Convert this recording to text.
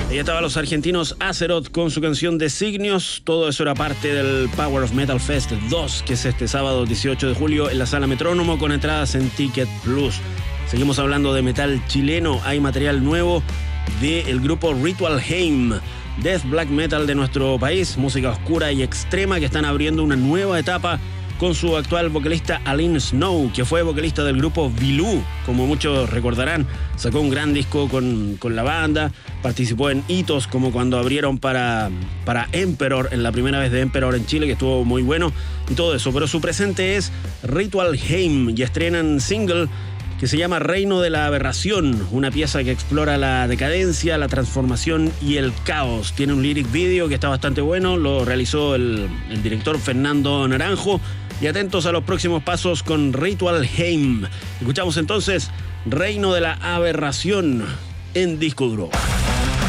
Ahí estaban los argentinos Azeroth con su canción Designios. Todo eso era parte del Power of Metal Fest 2, que es este sábado 18 de julio en la Sala Metrónomo, con entradas en Ticket Plus. Seguimos hablando de metal chileno. Hay material nuevo del grupo Ritual Heim, death black metal de nuestro país, música oscura y extrema, que están abriendo una nueva etapa con su actual vocalista Aline Snow, que fue vocalista del grupo Vilú, como muchos recordarán. Sacó un gran disco con la banda, participó en hitos como cuando abrieron para Emperor, en la primera vez de Emperor en Chile, que estuvo muy bueno, y todo eso. Pero su presente es Ritual Heim, y estrenan single que se llama Reino de la Aberración, una pieza que explora la decadencia, la transformación y el caos. Tiene un lyric video que está bastante bueno, lo realizó el director Fernando Naranjo. Y atentos a los próximos pasos con Ritual Heim. Escuchamos entonces Reino de la Aberración en Disco Duro.